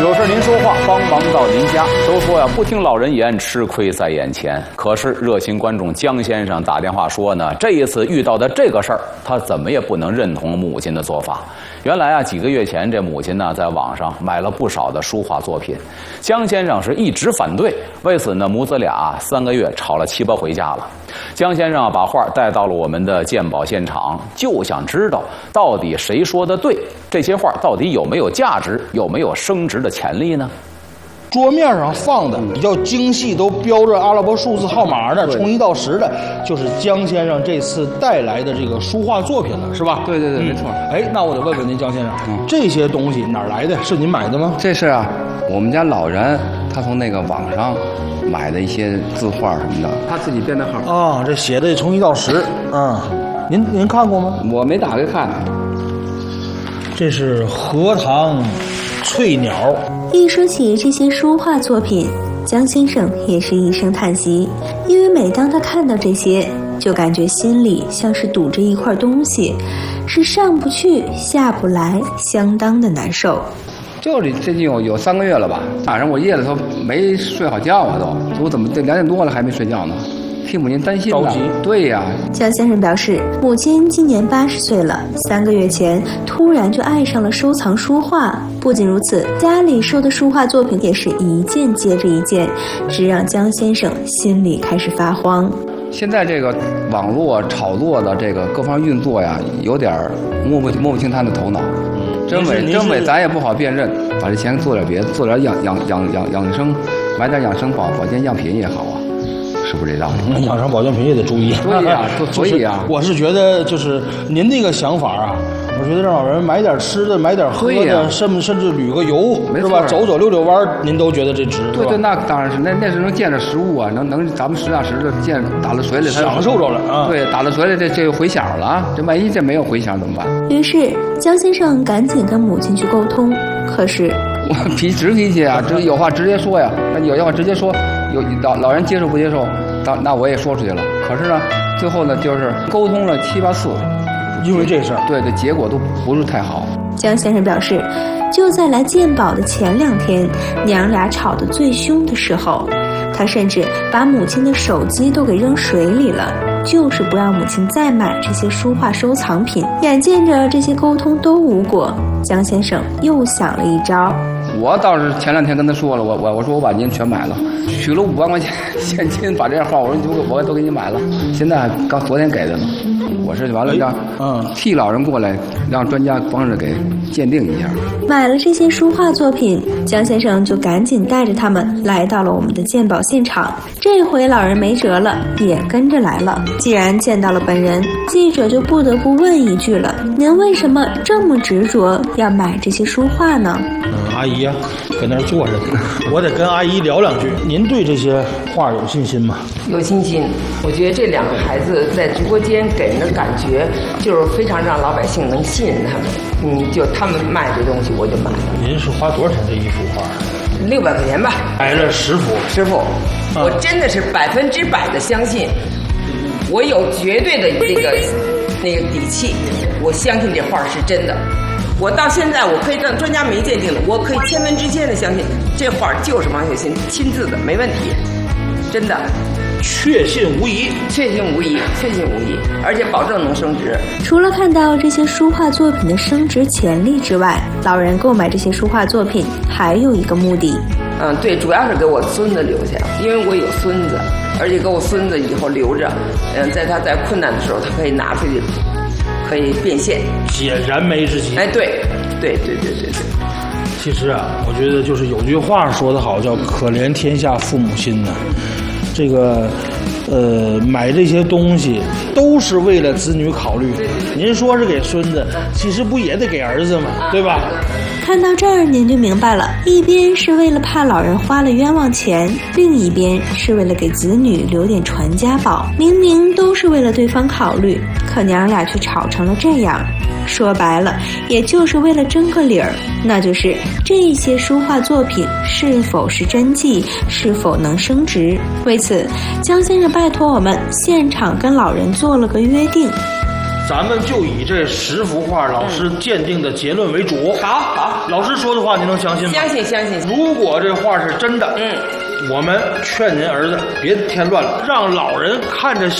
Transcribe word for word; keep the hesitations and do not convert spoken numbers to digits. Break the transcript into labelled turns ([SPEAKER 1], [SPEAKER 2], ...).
[SPEAKER 1] 有事您说话，帮忙到您家。都说呀，不听老人言，吃亏在眼前。可是热心观众江先生打电话说呢，这一次遇到的这个事儿，他怎么也不能认同母亲的做法。原来啊，几个月前这母亲呢，在网上买了不少的书画作品，江先生是一直反对。为此呢，母子俩三个月吵了七八回架了。江先生啊，把画带到了我们的鉴宝现场，就想知道到底谁说的对，这些画到底有没有价值，有没有升值的潜力呢？
[SPEAKER 2] 桌面上放的比较精细，都标着阿拉伯数字号码的，从一到十的，就是江先生这次带来的这个书画作品了，是吧？
[SPEAKER 3] 对对对，嗯、没错。
[SPEAKER 2] 哎，那我得问问您，江先生，嗯、这些东西哪儿来的？是您买的吗？
[SPEAKER 3] 这是啊，我们家老人他从那个网上买的一些字画什么的，他自己编的号。
[SPEAKER 2] 啊，这写的从一到十，嗯，您您看过吗？
[SPEAKER 3] 我没打开看。
[SPEAKER 2] 这是荷塘翠鸟。
[SPEAKER 4] 一说起这些书画作品，江先生也是一声叹息，因为每当他看到这些，就感觉心里像是堵着一块东西，是上不去下不来，相当的难受。
[SPEAKER 3] 这里最近有有三个月了吧，晚上我夜里头没睡好觉啊，都我怎么这两点多了还没睡觉呢？替母亲担心
[SPEAKER 2] 着急。
[SPEAKER 3] 对呀，
[SPEAKER 4] 江先生表示，母亲今年八十岁了，三个月前突然就爱上了收藏书画。不仅如此，家里收的书画作品也是一件接着一件，只让江先生心里开始发慌。
[SPEAKER 3] 现在这个网络炒作的这个各方运作呀，有点摸不摸不清他的头脑。真伪真伪咱也不好辨认，把这钱做点别的，做点养养养养养生，买点养生保保健样品也好啊。是不是这道理？
[SPEAKER 2] 养生保健品也得注意。
[SPEAKER 3] 对呀、啊，所以啊，
[SPEAKER 2] 我是觉得就是您那个想法啊，我觉得让老人买点吃的，买点喝的，甚至甚至旅个游，是吧？走走溜溜弯，您都觉得这值，
[SPEAKER 3] 对对，那当然是，那那是能见着食物啊，能能咱们实打实的见打到水里，
[SPEAKER 2] 享受着了啊。
[SPEAKER 3] 对，打到水里这这回响了啊，这万一这没有回响怎么办？
[SPEAKER 4] 于是江先生赶紧跟母亲去沟通，可是
[SPEAKER 3] 我脾直脾气啊，直有话直接说呀，那有些话直接说。有老老人接受不接受，那那我也说出去了。可是呢，最后呢，就是沟通了七八次，
[SPEAKER 2] 因为这事儿，
[SPEAKER 3] 对对，结果都不是太好。
[SPEAKER 4] 江先生表示，就在来鉴宝的前两天，娘俩吵得最凶的时候，他甚至把母亲的手机都给扔水里了，就是不让母亲再买这些书画收藏品。眼见着这些沟通都无果，江先生又想了一招。
[SPEAKER 3] 我倒是前两天跟他说了，我我我说我把您全买了，取了五万块钱现金，把这样画我说你我我都给你买了，现在刚昨天给的呢。我是完了让嗯替老人过来，让专家帮着给鉴定一下。
[SPEAKER 4] 买了这些书画作品，江先生就赶紧带着他们来到了我们的鉴宝现场。这回老人没辙了，也跟着来了。既然见到了本人，记者就不得不问一句了：您为什么这么执着要买这些书画呢？
[SPEAKER 2] 嗯，阿姨呀、啊，搁那儿坐着，我得跟阿姨聊两句。您对这些画有信心吗？
[SPEAKER 5] 有信心。我觉得这两个孩子在直播间给人的感觉就是非常让老百姓能信任他们。嗯，就他们卖这东西，我就买了。
[SPEAKER 2] 您是花多少钱这一幅画？
[SPEAKER 5] 六百块钱吧。
[SPEAKER 2] 买了十幅。
[SPEAKER 5] 十幅，我真的是百分之百的相信，我有绝对的那个那个底气，我相信这画是真的。我到现在我可以让专家没鉴定的，我可以千分之千的相信这画就是王雪琴亲自的，没问题，真的。
[SPEAKER 2] 确信无疑，
[SPEAKER 5] 确信无疑，确信无疑，而且保证能升值。
[SPEAKER 4] 除了看到这些书画作品的升值潜力之外，老人购买这些书画作品还有一个目的。
[SPEAKER 5] 嗯，对，主要是给我孙子留下，因为我有孙子，而且给我孙子以后留着，嗯，在他在困难的时候，他可以拿出去，可以变现，
[SPEAKER 2] 解燃眉之急。
[SPEAKER 5] 哎，对，对对对对对。
[SPEAKER 2] 其实啊，我觉得就是有句话说得好，叫“可怜天下父母心”呢。这个，呃，买这些东西都是为了子女考虑。您说是给孙子，其实不也得给儿子吗？对吧？
[SPEAKER 4] 看到这儿，您就明白了，一边是为了怕老人花了冤枉钱，另一边是为了给子女留点传家宝。明明都是为了对方考虑，可娘俩却吵成了这样。说白了，也就是为了争个理儿，那就是这些书画作品是否是真迹，是否能升值。为此，江先生拜托我们现场跟老人做了个约定。
[SPEAKER 2] 咱们就以这十幅画老师鉴定的结论为主。
[SPEAKER 5] 好好，
[SPEAKER 2] 老师说的话您能相信吗？
[SPEAKER 5] 相信相信。
[SPEAKER 2] 如果这画是真的，
[SPEAKER 5] 嗯，
[SPEAKER 2] 我们劝您儿子别添乱了，让老人看着